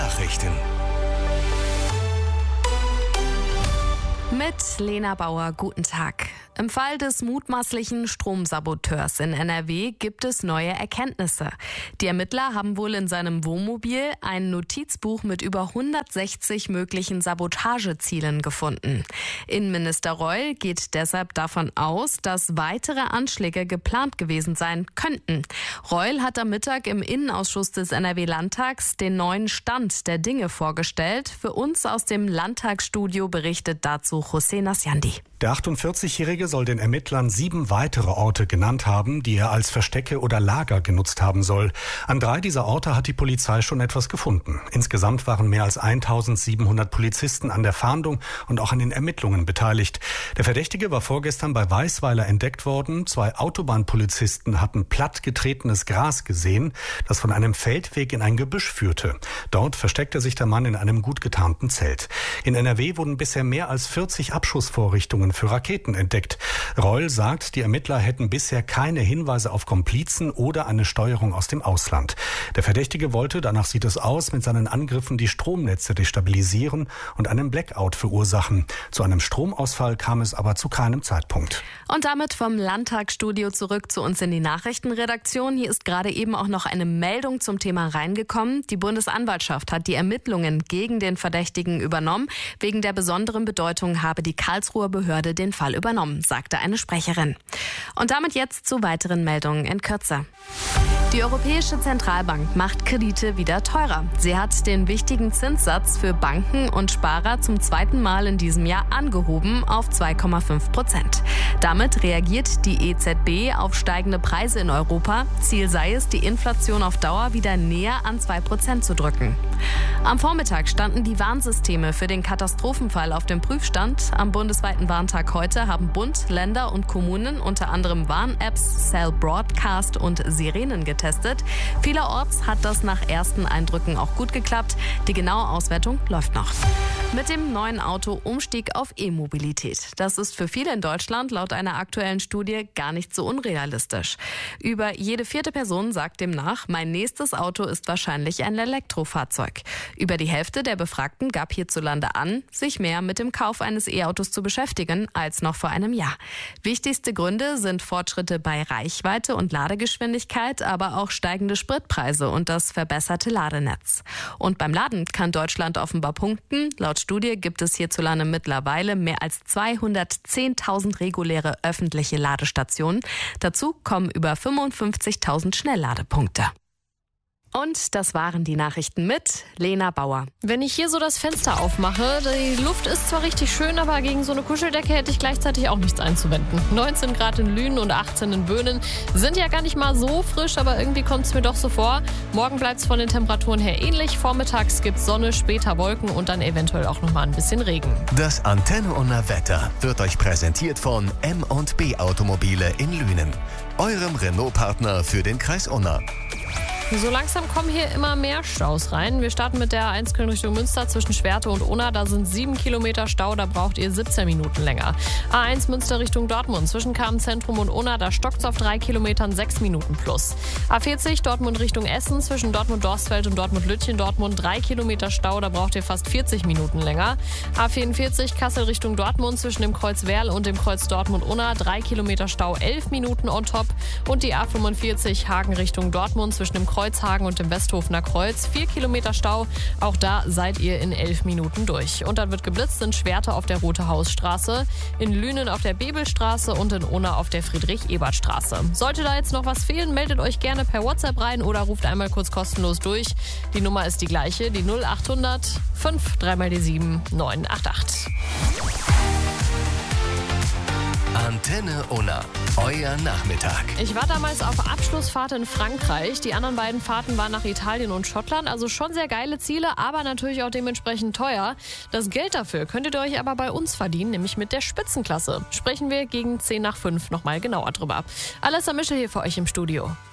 Nachrichten. Mit Lena Bauer, guten Tag. Im Fall des mutmaßlichen Stromsaboteurs in NRW gibt es neue Erkenntnisse. Die Ermittler haben wohl in seinem Wohnmobil ein Notizbuch mit über 160 möglichen Sabotagezielen gefunden. Innenminister Reul geht deshalb davon aus, dass weitere Anschläge geplant gewesen sein könnten. Reul hat am Mittag im Innenausschuss des NRW-Landtags den neuen Stand der Dinge vorgestellt. Für uns aus dem Landtagsstudio berichtet dazu José Nasjandi. Der 48-Jährige soll den Ermittlern 7 weitere Orte genannt haben, die er als Verstecke oder Lager genutzt haben soll. An 3 dieser Orte hat die Polizei schon etwas gefunden. Insgesamt waren mehr als 1700 Polizisten an der Fahndung und auch an den Ermittlungen beteiligt. Der Verdächtige war vorgestern bei Weisweiler entdeckt worden. 2 Autobahnpolizisten hatten plattgetretenes Gras gesehen, das von einem Feldweg in ein Gebüsch führte. Dort versteckte sich der Mann in einem gut getarnten Zelt. In NRW wurden bisher mehr als 40 Abschussvorrichtungen für Raketen entdeckt. Reul sagt, die Ermittler hätten bisher keine Hinweise auf Komplizen oder eine Steuerung aus dem Ausland. Der Verdächtige wollte, danach sieht es aus, mit seinen Angriffen die Stromnetze destabilisieren und einen Blackout verursachen. Zu einem Stromausfall kam es aber zu keinem Zeitpunkt. Und damit vom Landtagsstudio zurück zu uns in die Nachrichtenredaktion. Hier ist gerade eben auch noch eine Meldung zum Thema reingekommen. Die Bundesanwaltschaft hat die Ermittlungen gegen den Verdächtigen übernommen. Wegen der besonderen Bedeutung habe die Karlsruher Behörde den Fall übernommen, sagte eine Sprecherin. Und damit jetzt zu weiteren Meldungen in Kürze. Die Europäische Zentralbank macht Kredite wieder teurer. Sie hat den wichtigen Zinssatz für Banken und Sparer zum 2. Mal in diesem Jahr angehoben auf 2,5%. Damit reagiert die EZB auf steigende Preise in Europa. Ziel sei es, die Inflation auf Dauer wieder näher an 2% zu drücken. Am Vormittag standen die Warnsysteme für den Katastrophenfall auf dem Prüfstand. Am bundesweiten Warntag heute haben Bund, Länder und Kommunen unter anderem Warn-Apps, Cell Broadcast und Sirenen getestet. Vielerorts hat das nach ersten Eindrücken auch gut geklappt. Die genaue Auswertung läuft noch. Mit dem neuen Auto Umstieg auf E-Mobilität. Das ist für viele in Deutschland laut einer aktuellen Studie gar nicht so unrealistisch. Über jede 4. Person sagt demnach, mein nächstes Auto ist wahrscheinlich ein Elektrofahrzeug. Über die Hälfte der Befragten gab hierzulande an, sich mehr mit dem Kauf eines E-Autos zu beschäftigen als noch vor einem Jahr. Wichtigste Gründe sind Fortschritte bei Reichweite und Ladegeschwindigkeit, aber auch steigende Spritpreise und das verbesserte Ladenetz. Und beim Laden kann Deutschland offenbar punkten. Laut Studie gibt es hierzulande mittlerweile mehr als 210.000 reguläre öffentliche Ladestationen. Dazu kommen über 55.000 Schnellladepunkte. Und das waren die Nachrichten mit Lena Bauer. Wenn ich hier so das Fenster aufmache, die Luft ist zwar richtig schön, aber gegen so eine Kuscheldecke hätte ich gleichzeitig auch nichts einzuwenden. 19 Grad in Lünen und 18 in Böhnen sind ja gar nicht mal so frisch, aber irgendwie kommt es mir doch so vor. Morgen bleibt es von den Temperaturen her ähnlich. Vormittags gibt es Sonne, später Wolken und dann eventuell auch nochmal ein bisschen Regen. Das Antenne Unna Wetter wird euch präsentiert von M&B Automobile in Lünen, eurem Renault-Partner für den Kreis Unna. So langsam kommen hier immer mehr Staus rein. Wir starten mit der A1 Köln Richtung Münster zwischen Schwerte und Unna. Da sind 7 Kilometer Stau, da braucht ihr 17 Minuten länger. A1 Münster Richtung Dortmund zwischen Kamen-Zentrum und Unna, da stockt es auf 3 Kilometern 6 Minuten plus. A40 Dortmund Richtung Essen zwischen Dortmund-Dorsfeld und Dortmund-Lütchen-Dortmund 3 Kilometer Stau, da braucht ihr fast 40 Minuten länger. A44 Kassel Richtung Dortmund zwischen dem Kreuz Werl und dem Kreuz Dortmund-Unna 3 Kilometer Stau, 11 Minuten on top. Und die A45 Hagen Richtung Dortmund zwischen dem Kreuzhagen und dem Westhofener Kreuz. 4 Kilometer Stau, auch da seid ihr in 11 Minuten durch. Und dann wird geblitzt in Schwerte auf der Rote Hausstraße, in Lünen auf der Bebelstraße und in Unna auf der Friedrich-Ebert-Straße. Sollte da jetzt noch was fehlen, meldet euch gerne per WhatsApp rein oder ruft einmal kurz kostenlos durch. Die Nummer ist die gleiche, die 0800 5 3 mal die 7 988. Antenne Unna, euer Nachmittag. Ich war damals auf Abschlussfahrt in Frankreich. Die anderen beiden Fahrten waren nach Italien und Schottland. Also schon sehr geile Ziele, aber natürlich auch dementsprechend teuer. Das Geld dafür könntet ihr euch aber bei uns verdienen, nämlich mit der Spitzenklasse. Sprechen wir gegen 10 nach 5 nochmal genauer drüber. Alessa Mischel hier für euch im Studio.